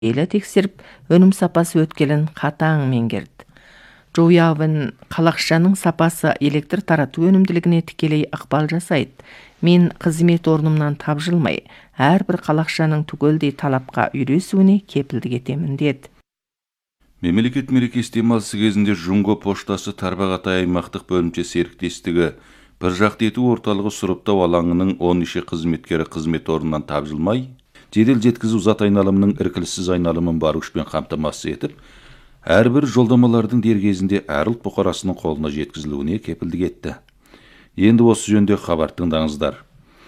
эле текшерип, өнүм сапасы өткелин катаң меңгерди. Жоуябын калакчанын сапасы электр таратуу өнүмдүүлүгүнө тикелей ыкпал жасайт. Мен кызмет орнумдан табжылмай, ар бир калакчанын түгөлдөй талапка үйрөсүүнү кепилдик этемин деді. Мемлекет мерекесі демалысы кезінде Жунго поштасы Тарбағатай аймақтық бөлімше серіктестігі бір жақты ету орталығы сұрыптау алаңының 10 қызметкері қызмет орнынан табжылмай, жедел жеткізу зат айналымының іркіліссіз айналымын бар күшпен қамтамасыз етіп, әрбір жолдамалардың дер кезінде әр ұлт бұқарасының қолына жеткізілуіне кепілдік етті. Енді осы жөнде хабар тыңдаңыздар.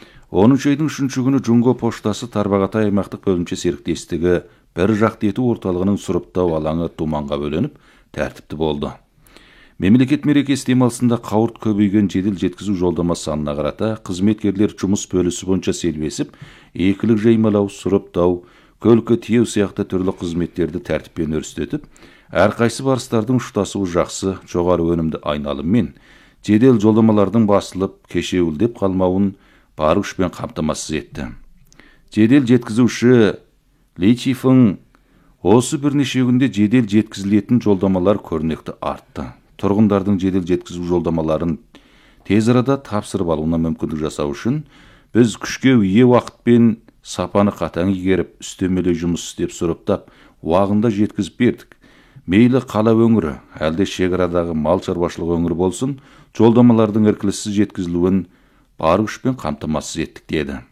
10 айдың 3 күні Жунго поштасы Тарбағатай аймақтық бөлімше серіктестігі бір жақты ету орталығының сұрыптау алаңы туманға бөлініп, тәртіпті болды. Мемлекет мерекесі демалысында қауырт көбейген жедел жеткізу жолдама санына қарата, қызметкерлер жұмыс бөлісі бойынша селбесіп, екілік жаймалау, сұрыптау, көлкі тиеу сияқты түрлі қызметтерді тәртіппен өрістетіп, әрқайсы барыстардың ұштасуы жақсы, жоғары өнімді айналыммен, жедел жолдамалардың басылып, кешеуілдеп қалмауын бар күшпен қамтамасыз етті. Жедел жеткізуші Ли Чифың осы бірнеше күнде жедел жеткізілетін жолдамалар көрнекті артты. Тұрғындардың жедел жеткізу жолдамаларын тез арада тапсырып алуына мүмкіндік жасау үшін біз күшке ие уақытпен сапаны қатаң игеріп, үстемелей жұмыс істеп сұрыптап, уағында жеткізіп бердік. Мейлі қала өңірі, әлде шекарадағы мал шаруашылығы өңірі болсын, жолдамалардың іркіліссіз жеткізілуін бар күшпен қамтамасыз еттік деді.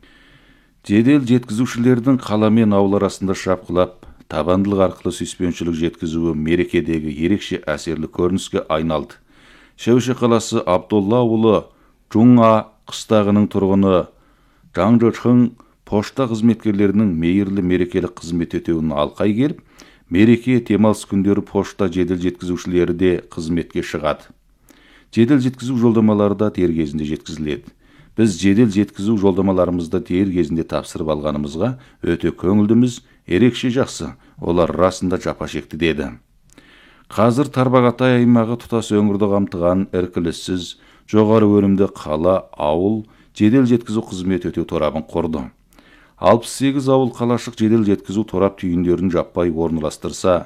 Жедел жеткізушілердің қала мен ауыл арасында шапқылап, табандылық арқылы сүйіспеншілік жеткізуі мерекедегі ерекше әсерлі көрініске айналды. Шәуше қаласы Абдолла ауылы Жунга қыстағының тұрғыны Жаңжочхың пошта қызметкерлерінің мейірлі мерекелік қызмет өтеуін алқай келіп, мереке демалыс күндері пошта жедел жеткізушілері де қызметке шығады. Жедел жеткізу жолдамалары да дер кезінде жеткізіледі. Біз жедел жеткізу жолдамаларымызды дер кезінде тапсырып алғанымызға өте көңілдіміз, ерекше жақсы, олар расында жапа шекті деді. Қазір Тарбағатай аймағы тұтас өңірді қамтыған іркіліссіз, жоғары өнімді қала, ауыл, жедел жеткізу қызмет өтеу торабын құрды. 68 ауыл қалашық жедел жеткізу торап түйіндерін жаппай орналастырса,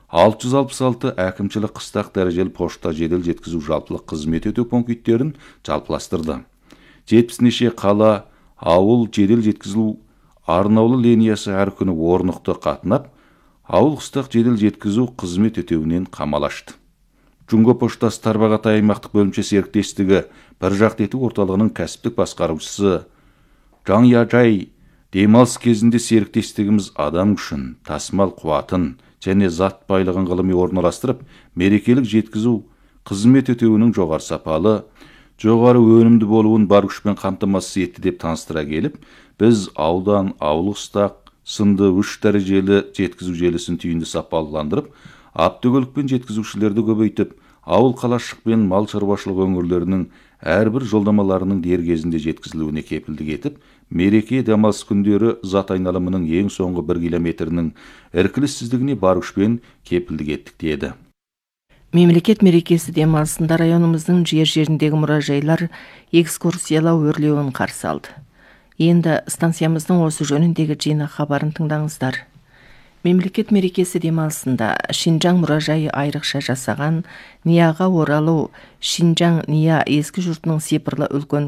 666 әкімшілік қыстақ дәрежелі пошта жедел жеткізу жалпылық қызмет өтеу пункттерін жалпыластырды. 70 қала, ауыл жедел жеткізу арнаулы линиясы әр күні орнықты қатынап, ауыл қыстақ жедел жеткізу қызмет өтеуінен қамалашты. Жунго поштасы Тарбағатай аймақтық бөлімше серіктестігі бір жақты ету орталығының кәсіптік басқарушысы Жан Яжай демалыс кезінде серіктестігіміз адам күшін, тасымал қуатын және зат байлығын ғылыми орналастырып, мерекелік жеткізу қызмет өтеуінің жоғары сапалы, жоғары өнімді болуын бар күшпен қамтамасыз етті деп таныстыра келіп, біз аудан, ауыл қыстақ сынды 3 дәрежелі жеткізу желісін түйінді сапалыландырып, автокөлікпен жеткізушілерді көбейтіп, ауыл қалашық пен мал шаруашылығы өңірлерінің әрбір жолдамаларының дер кезінде жеткізілуіне кепілдік етіп, мереке демалыс күндері зат айналымының ең соңғы 1 километрінің іркіліссіздігіне бар күшпен кепілдік еттік деді. Мемлекет мерекесі демалысында районымыздың жер-жеріндегі мұражайлар экскурсиялау өрлеуін қарсы алды. Енді станциямыздың осы жөніндегі жинақ хабарын тыңдаңыздар. Мемлекет мерекесі демалысында Шинжаң мұражайы айрықша жасаған Нияға оралу Шинжаң Ния ескі жұртының сепірлі үлкен